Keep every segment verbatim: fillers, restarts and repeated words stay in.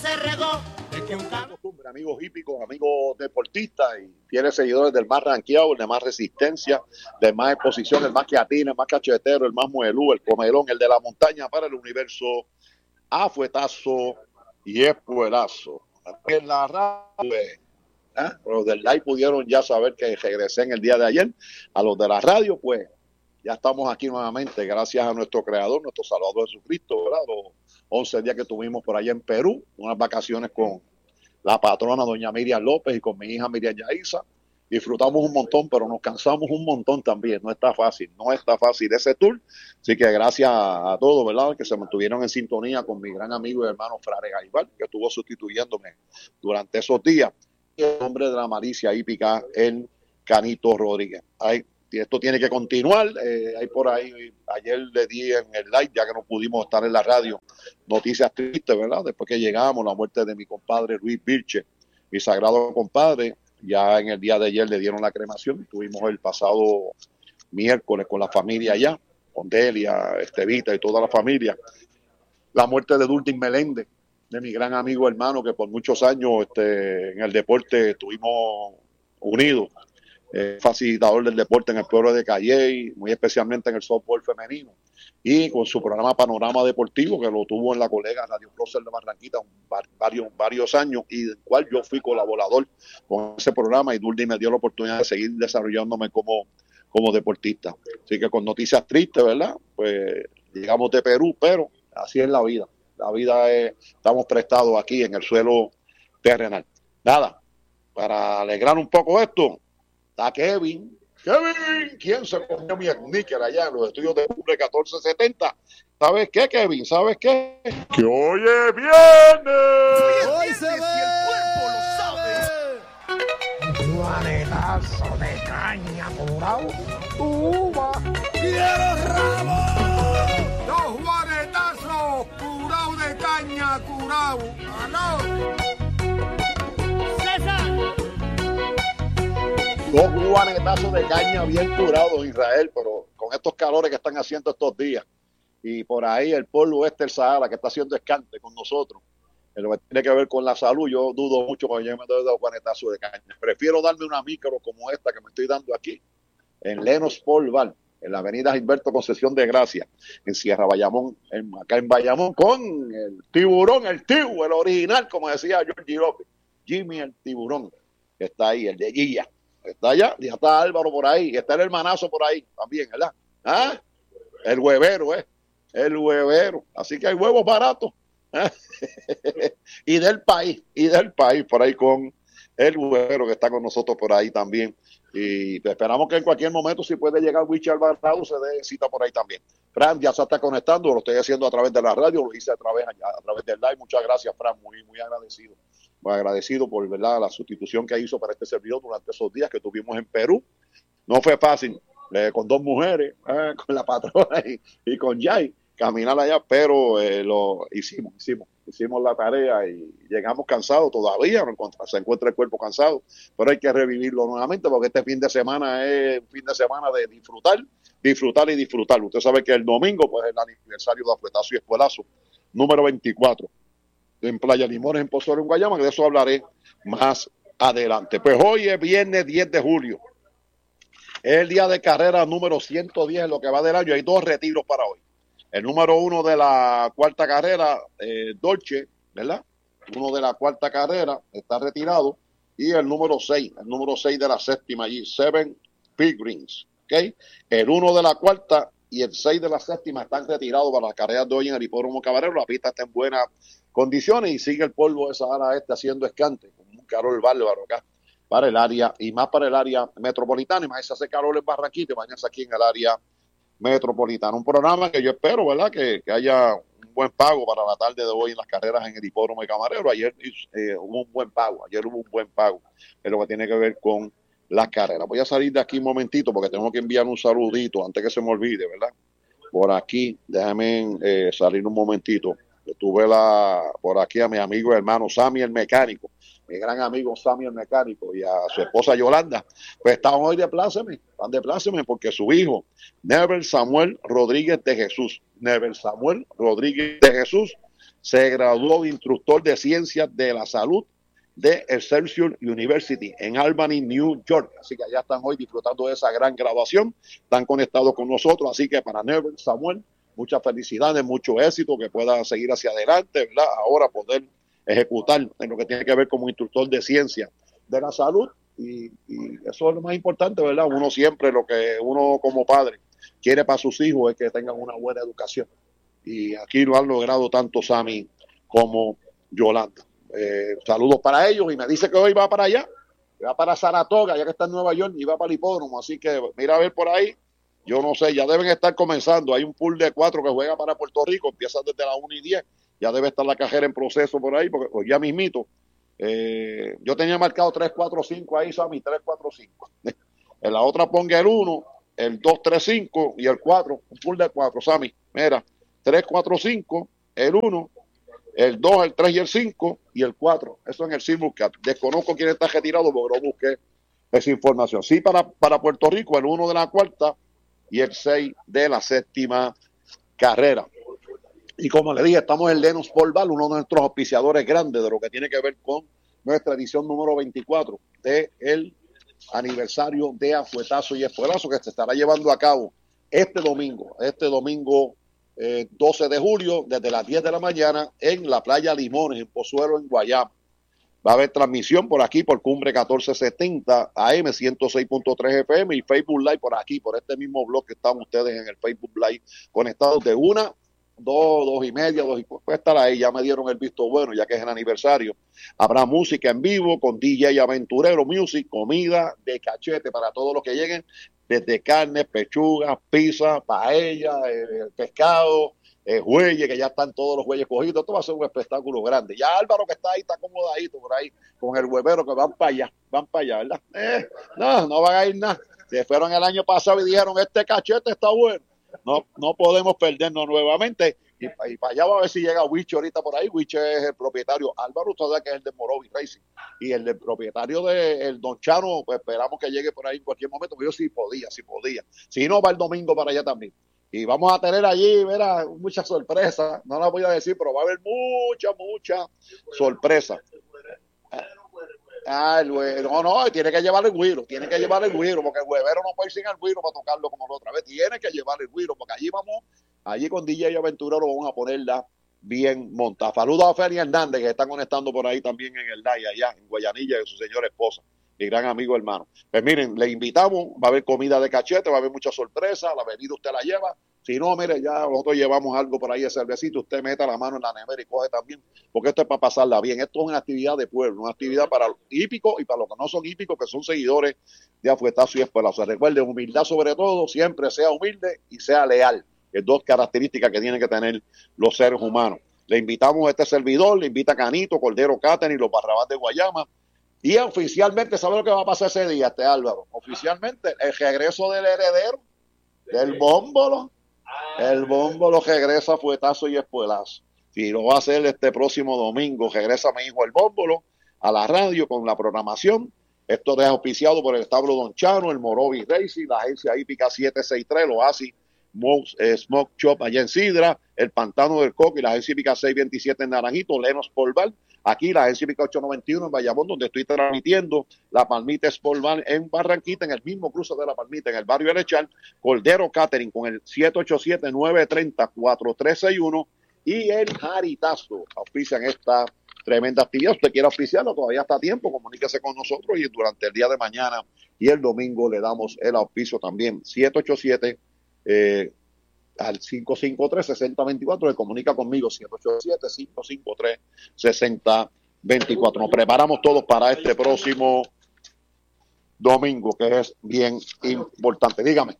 Se regó de que un cambio. Amigos hípicos, amigos deportistas y fieles seguidores del más ranqueado, el de más resistencia, de más exposición, el más que atina, el más cachetero, el más muelú, el comelón, el de la montaña para el universo, afuetazo y espuelazo. En la radio, ¿eh? Los del live pudieron ya saber que regresé en el día de ayer. A los de la radio, pues, ya estamos aquí nuevamente, gracias a nuestro creador, nuestro Salvador Jesucristo, ¿verdad? Los once días que tuvimos por allá en Perú, unas vacaciones con la patrona doña Miriam López y con mi hija Miriam Yaiza. Disfrutamos un montón, pero nos cansamos un montón también. No está fácil, no está fácil ese tour. Así que gracias a todos, ¿verdad?, que se mantuvieron en sintonía con mi gran amigo y hermano Frare Garibal, que estuvo sustituyéndome durante esos días. Y el hombre de la malicia hípica, el Canito Rodríguez. Hay Esto tiene que continuar. Eh, hay por ahí, ayer le di en el live, ya que no pudimos estar en la radio, noticias tristes, ¿verdad? Después que llegamos, la muerte de mi compadre Luis Birche, mi sagrado compadre. Ya en el día de ayer le dieron la cremación. Estuvimos el pasado miércoles con la familia allá, con Delia, Estevita y toda la familia. La muerte de Dultin Meléndez, de mi gran amigo hermano, que por muchos años este, en el deporte estuvimos unidos. Eh, facilitador del deporte en el pueblo de Calley, muy especialmente en el softball femenino, y con su programa Panorama Deportivo, que lo tuvo en la colega Radio Prócer de Barranquita varios, varios años, y del cual yo fui colaborador con ese programa, y Duldi me dio la oportunidad de seguir desarrollándome como, como deportista. Así que con noticias tristes, ¿verdad? Pues llegamos de Perú, pero así es la vida. La vida es, estamos prestados aquí en el suelo terrenal. Nada, para alegrar un poco esto, está Kevin. Kevin, ¿quién se comió mi sneaker allá en los estudios de Cumbre catorce setenta? ¿Sabes qué, Kevin? ¿Sabes qué? Que hoy es viernes. Hoy se ve. Si el cuerpo lo sabe. Un manetazo de caña curao. Uva. ¡Quiero rabo! Dos manetazos curao de caña curao. ¡Aló! Dos guanetazos de caña bien curados, Israel, pero con estos calores que están haciendo estos días, y por ahí el polvo este, el Sahara, que está haciendo escante con nosotros, en lo que tiene que ver con la salud, yo dudo mucho cuando yo me doy dos guanetazos de caña. Prefiero darme una micro como esta que me estoy dando aquí, en Lenos Sport Bar, en la avenida Gilberto Concesión de Gracia, en Sierra Bayamón, en, acá en Bayamón, con el tiburón, el tibu, el original, como decía Georgie López, Jimmy el tiburón, que está ahí, el de Guilla. Está allá, ya está Álvaro por ahí, y está el hermanazo por ahí también, ¿verdad? ¿Ah? El huevero, ¿eh? El huevero. Así que hay huevos baratos. ¿Eh? y del país, y del país, por ahí con el huevero que está con nosotros por ahí también. Y esperamos que en cualquier momento, si puede llegar Wichi Alvarado, se dé cita por ahí también. Fran ya se está conectando, lo estoy haciendo a través de la radio, lo hice a través, a través del live. Muchas gracias, Fran, muy, muy agradecido. Muy agradecido por, ¿verdad?, la sustitución que hizo para este servidor durante esos días que tuvimos en Perú. No fue fácil, eh, con dos mujeres, eh, con la patrona y, y con Jai, caminar allá, pero eh, lo hicimos, hicimos, hicimos la tarea y llegamos cansados todavía, no encuentra, se encuentra el cuerpo cansado, pero hay que revivirlo nuevamente porque este fin de semana es un fin de semana de disfrutar, disfrutar y disfrutar. Usted sabe que el domingo pues es el aniversario de Afuetazo y Espuelazo, número veinticuatro. En Playa Limones, en Pozuelo, en Guayama, que de eso hablaré más adelante. Pues hoy es viernes diez de julio. Es el día de carrera número ciento diez en lo que va del año. Hay dos retiros para hoy. El número uno de la cuarta carrera, eh, Dolce, ¿verdad? Uno de la cuarta carrera está retirado. Y el número seis, el número seis de la séptima allí, Seven Pilgrims, ¿ok? El uno de la cuarta y el seis de la séptima están retirados para las carreras de hoy en el Hipódromo Cabarero. La pista está en buenas condiciones y sigue el polvo de Sahara este haciendo escante, con un calor bárbaro acá para el área y más para el área metropolitana. Y más se hace calor en Barranquita, mañana aquí en el área metropolitana. Un programa que yo espero, ¿verdad?, que, que haya un buen pago para la tarde de hoy en las carreras en el Hipódromo de Camarero. Ayer eh, hubo un buen pago, ayer hubo un buen pago en lo que tiene que ver con las carreras. Voy a salir de aquí un momentito porque tengo que enviar un saludito antes que se me olvide, ¿verdad? Por aquí, déjame eh, salir un momentito. Yo tuve la, por aquí a mi amigo y hermano Sammy el mecánico, mi gran amigo Sammy el mecánico, y a su esposa Yolanda. Pues estaban hoy de pláceme, están de pláceme porque su hijo, Never Samuel Rodríguez de Jesús, Never Samuel Rodríguez de Jesús, se graduó de instructor de ciencias de la salud de Excelsior University en Albany, New York. Así que allá están hoy disfrutando de esa gran graduación, están conectados con nosotros, así que para Neville, Samuel, muchas felicidades, mucho éxito, que pueda seguir hacia adelante, ¿verdad? Ahora poder ejecutar en lo que tiene que ver como instructor de ciencia de la salud, y, y eso es lo más importante, ¿verdad? Uno siempre, lo que uno como padre quiere para sus hijos es que tengan una buena educación, y aquí lo han logrado tanto Sammy como Yolanda. Eh, saludos para ellos, y me dice que hoy va para allá, va para Saratoga, ya que está en Nueva York, y va para el hipódromo, así que mira a ver por ahí. Yo no sé, ya deben estar comenzando. Hay un pool de cuatro que juega para Puerto Rico, empieza desde las una y diez, ya debe estar la cajera en proceso por ahí, porque pues, ya mismito. Eh, yo tenía marcado tres cuatro cinco ahí, Sammy, tres cuatro cinco. En la otra ponga el uno, el dos tres cinco y el cuatro, un pool de cuatro, Sammy. Mira, tres cuatro cinco, el uno, el dos, el tres y el cinco y el cuatro. Eso en el Silvercat. Desconozco quién está retirado, porque no busqué esa información. Sí, para, para Puerto Rico, el uno de la cuarta y el seis de la séptima carrera. Y como le dije, estamos en Lenos Polval, uno de nuestros auspiciadores grandes de lo que tiene que ver con nuestra edición número veinticuatro del aniversario de Afuetazo y Espuelazo, que se estará llevando a cabo este domingo, este domingo eh, doce de julio, desde las diez de la mañana, en la playa Limones, en Pozuelo, en Guayama. Va a haber transmisión por aquí, por Cumbre catorce setenta A M, ciento seis punto tres F M, y Facebook Live por aquí, por este mismo blog que están ustedes en el Facebook Live conectados de una, dos, dos y media, dos y puede estar ahí. Ya me dieron el visto bueno, ya que es el aniversario. Habrá música en vivo con D J Aventurero Music, comida de cachete para todos los que lleguen, desde carne, pechuga, pizza, paella, eh, pescado, Eh, jueyes, que ya están todos los jueyes cogidos. Esto va a ser un espectáculo grande. Ya Álvaro, que está ahí, está acomodadito por ahí con el huevero, que van para allá, van para allá, ¿verdad? Eh, no, no van a ir nada. Se fueron el año pasado y dijeron, este cachete está bueno. No, no podemos perdernos nuevamente. Y, y para allá va a ver si llega Wiche ahorita por ahí. Wiche es el propietario. Álvaro, usted sabe que es el de Morovi Racing. Y el del propietario del Don Chano, pues esperamos que llegue por ahí en cualquier momento. Pero yo sí podía, sí podía. Si no, va el domingo para allá también. Y vamos a tener allí, mira, muchas sorpresas. No las voy a decir, pero va a haber mucha, mucha sorpresa. Ah, el güero. No, no, tiene que llevar el güiro, tiene que llevar el güiro, porque el huevero no puede ir sin el güiro para tocarlo como la otra vez. Tiene que llevar el güiro, porque allí vamos, allí con D J Aventurero vamos a ponerla bien montada. Saludos a Feli Hernández, que está conectando por ahí también en el live allá, en Guayanilla, de su señora esposa. Mi gran amigo hermano. Pues miren, le invitamos, va a haber comida de cachete, va a haber mucha sorpresa, la bebida usted la lleva. Si no, mire, ya nosotros llevamos algo por ahí de cervecito, usted meta la mano en la nevera y coge también, porque esto es para pasarla bien. Esto es una actividad de pueblo, una actividad para los hípicos y para los que no son hípicos, que son seguidores de Afuetazo y Espuelazo. Recuerde, humildad sobre todo, siempre sea humilde y sea leal, que es dos características que tienen que tener los seres humanos. Le invitamos a este servidor, le invita a Canito, Cordero Catering y los Barrabás de Guayama. Y oficialmente, ¿sabe lo que va a pasar ese día, este Álvaro? Oficialmente, el regreso del heredero, del bómbolo. El bómbolo regresa a Fuetazo y Espuelazo. Si lo va a hacer este próximo domingo, regresa mi hijo el bómbolo a la radio con la programación. Esto es auspiciado por el establo Don Chano, el Morovi Racing, la agencia hípica siete seis tres, lo hace Smoke Shop allá en Sidra, el Pantano del Coco y la agencia hípica seiscientos veintisiete en Naranjito, Lenos Polval. Aquí la agencia hípica ochocientos noventa y uno en Bayamón, donde estoy transmitiendo la Palmita Sportbar en Barranquita, en el mismo cruce de la Palmita, en el barrio Elechal, Cordero Catering con el siete ocho siete, nueve tres cero, cuatro tres seis uno y el Jaritazo. Auspician esta tremenda actividad. Usted quiere auspiciarlo, todavía está a tiempo, comuníquese con nosotros y durante el día de mañana y el domingo le damos el auspicio también. siete ocho siete, eh, al cinco cinco tres, seis cero dos cuatro, se comunica conmigo, siete ocho siete, cinco cinco tres, seis cero dos cuatro. Nos preparamos todos para este próximo domingo, que es bien importante. Dígame.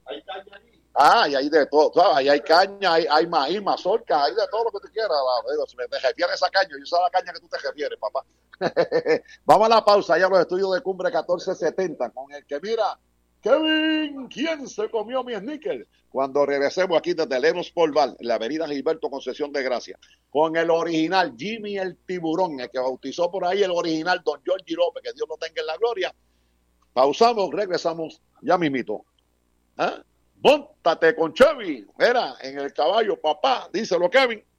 Ah, y hay de todo, ¿sabes? Ahí hay caña, hay, hay maíz, mazorca, hay de todo lo que tú quieras. La, si me te refieres a esa caña, yo sé la caña que tú te refieres, papá. Vamos a la pausa, allá a los estudios de Cumbre catorce setenta, con el que mira, Kevin, ¿quién se comió mi sneaker? Cuando regresemos aquí desde Lenos Polval, en la avenida Gilberto Concesión de Gracia, con el original Jimmy el Tiburón, el que bautizó por ahí el original Don Georgie López, que Dios lo tenga en la gloria. Pausamos, regresamos ya mismito. ¿Ah? Móntate con Chevy, mira, en el caballo, papá, díselo Kevin.